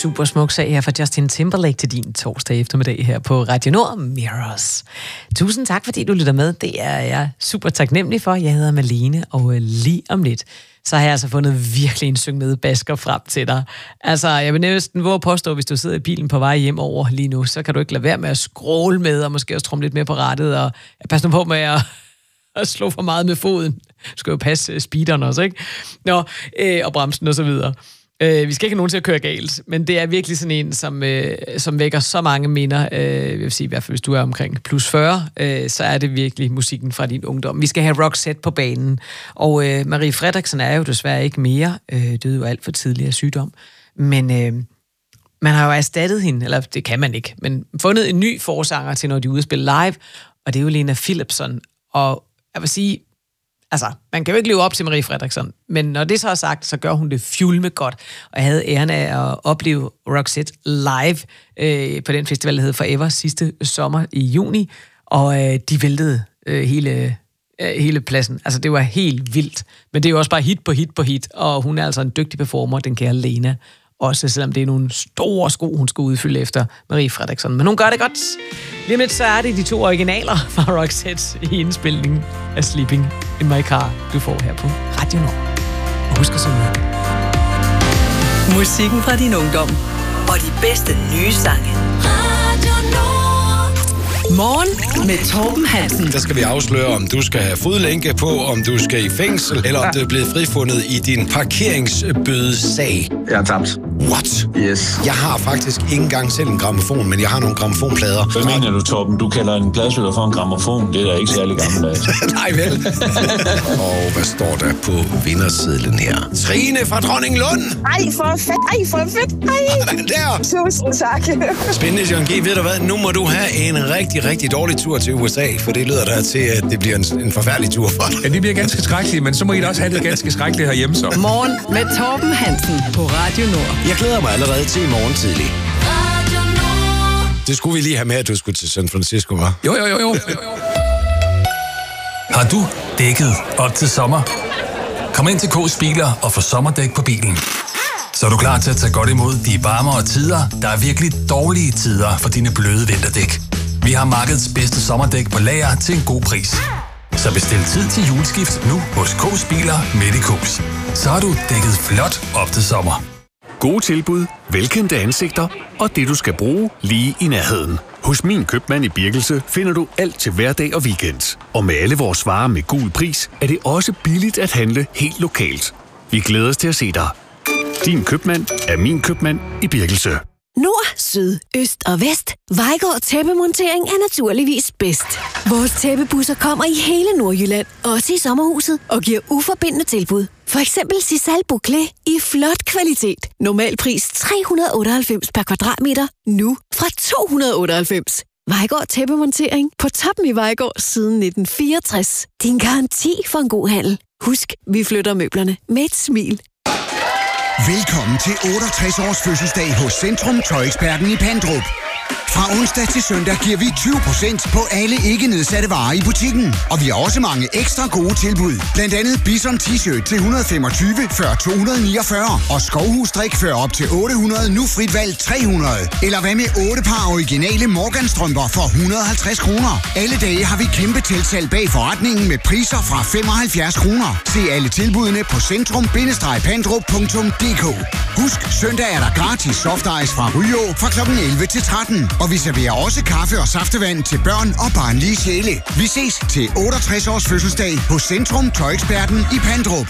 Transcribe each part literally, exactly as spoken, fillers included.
super smuk sag her fra Justin Timberlake til din torsdag eftermiddag her på Radio Nord, Mirrors. Tusind tak, fordi du lytter med. Det er jeg super taknemmelig for. Jeg hedder Malene, og lige om lidt, så har jeg altså fundet virkelig en syng med basker frem til dig. Altså, jeg vil næsten våge at påstå, hvis du sidder i bilen på vej hjem over lige nu, så kan du ikke lade være med at scrolle med, og måske også trumme lidt mere på rattet, og pas nu på med at, at slå for meget med foden. Du skal jo passe speederen også, ikke? Nå, øh, og bremsen og så videre. Øh, vi skal ikke have nogen til at køre galt, men det er virkelig sådan en, som, øh, som vækker så mange minder. Øh, jeg vil sige, i hvert fald hvis du er omkring plus fyrre, øh, så er det virkelig musikken fra din ungdom. Vi skal have Roxette på banen, og øh, Marie Fredriksen er jo desværre ikke mere, øh, døde jo alt for tidlig af sygdom, men øh, man har jo erstattet hende, eller det kan man ikke, men fundet en ny forsanger til, når de er ude at spille live, og det er jo Lena Philipson, og jeg vil sige, altså, man kan jo ikke leve op til Marie Fredriksson, men når det så er sagt, så gør hun det fjulme godt. Og jeg havde æren af at opleve Roxette live øh, på den festival, der hed Forever sidste sommer i juni, og øh, de væltede øh, hele, øh, hele pladsen. Altså, det var helt vildt. Men det er jo også bare hit på hit på hit, og hun er altså en dygtig performer, den kære Lena. Også selvom det er nogle store sko, hun skal udfylde efter Marie Fredriksson. Men hun gør det godt. Lige om lidt, så er det de to originaler fra Roxette i indspilningen af Sleeping in My Car, du får her på Radio Nord. Og husk at så med. Musikken fra din ungdom og de bedste nye sange. Radio Nord. Morgen med Torben Hansen. Der skal vi afsløre, om du skal have fodlænke på, om du skal i fængsel, eller om du er blevet frifundet i din parkeringsbødesag. Jeg har tabt. What? Yes. Jeg har faktisk ikke engang selv en grammofon, men jeg har nogle grammofonplader. Hvad mener du, Torben? Du kalder en pladspiller for en grammofon. Det er da ikke særlig gammeldags. Nej vel? Og hvad står der på vindersedlen her? Trine fra Dronninglund! Ej, for fedt! Ej, for fedt! Ej! Der! Tusind tak! Spændende, John G. Ved du hvad? Nu må du have en rigtig, rigtig dårlig tur til U S A, for det lyder der til, at det bliver en, en forfærdelig tur for dig. Ja, det bliver ganske skrækkeligt, men så må I da også have det ganske skrækkeligt herhjemme så. Morgen med Torben Hansen på Radio Nord. Jeg glæder mig allerede til i morgen tidlig. Det skulle vi lige have med, at du skulle til San Francisco, hva'? Jo, jo, jo, jo. Har du dækket op til sommer? Kom ind til K's Biler og få sommerdæk på bilen. Så er du klar til at tage godt imod de varmere tider, der er virkelig dårlige tider for dine bløde vinterdæk. Vi har markedets bedste sommerdæk på lager til en god pris. Så bestil tid til juleskift nu hos K's Biler midt i K's. Så har du dækket flot op til sommer. Gode tilbud, velkendte ansigter og det, du skal bruge lige i nærheden. Hos Min Købmand i Birkelse finder du alt til hverdag og weekend. Og med alle vores varer med gul pris, er det også billigt at handle helt lokalt. Vi glæder os til at se dig. Din købmand er Min Købmand i Birkelse. Nord, syd, øst og vest. Vejgaard Tæppemontering er naturligvis bedst. Vores tæppebusser kommer i hele Nordjylland, også i sommerhuset, og giver uforbindende tilbud. For eksempel Sisal Bouclé i flot kvalitet. Normal pris tre hundrede og otteoghalvfems per kvadratmeter, nu fra to hundrede og otteoghalvfems. Vejgaard Tæppemontering på toppen i Vejgaard siden nitten fireogtres. Din garanti for en god handel. Husk, vi flytter møblerne med et smil. Velkommen til otteogtres års fødselsdag hos Centrum Tøjeksperten i Pandrup. Fra onsdag til søndag giver vi tyve procent på alle ikke nedsatte varer i butikken. Og vi har også mange ekstra gode tilbud. Blandt andet Bison T-shirt til et hundrede og femogtyve før to hundrede og niogfyrre. Og skovhusstrik før op til otte hundrede, nu frit valg tre hundrede. Eller hvad med otte par originale Morgan-strømper for et hundrede og halvtreds kroner. Alle dage har vi kæmpe tilsalg bag forretningen med priser fra femoghalvfjerds kroner. Se alle tilbudene på centrum pandrup punktum d k. Husk, søndag er der gratis softice fra Ryå fra klokken elleve til tretten. Og vi serverer også kaffe og saftevand til børn og barnlige sjæle. Vi ses til otteogtres års fødselsdag hos Centrum Tøjeksperten i Pandrup.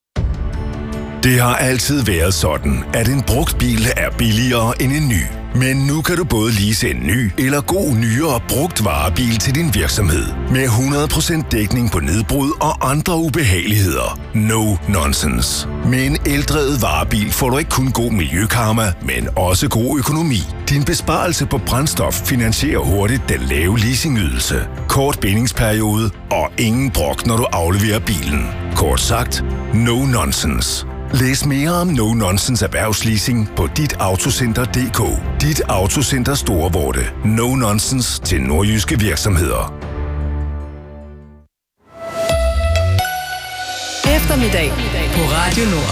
Det har altid været sådan, at en brugt bil er billigere end en ny. Men nu kan du både lease en ny eller god nyere brugt varebil til din virksomhed. Med hundrede procent dækning på nedbrud og andre ubehageligheder. No nonsense. Med en eldrevet varebil får du ikke kun god miljøkarma, men også god økonomi. Din besparelse på brændstof finansierer hurtigt den lave leasingydelse. Kort bindingsperiode og ingen brok, når du afleverer bilen. Kort sagt, no nonsense. Læs mere om No Nonsense erhvervsleasing på dit autocenter punktum d k. Dit Autocenter Storvorte. No Nonsense til nordjyske virksomheder. Eftermiddag på Radio Nord.